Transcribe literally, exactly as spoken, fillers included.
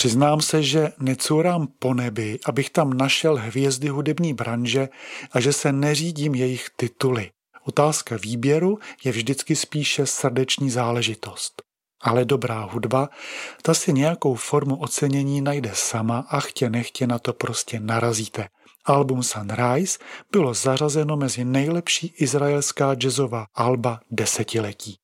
Přiznám se, že necůrám po nebi, abych tam našel hvězdy hudební branže a že se neřídím jejich tituly. Otázka výběru je vždycky spíše srdeční záležitost. Ale dobrá hudba, ta si nějakou formu ocenění najde sama a chtě nechtě na to prostě narazíte. Album Sunrise bylo zařazeno mezi nejlepší izraelská jazzová alba desetiletí.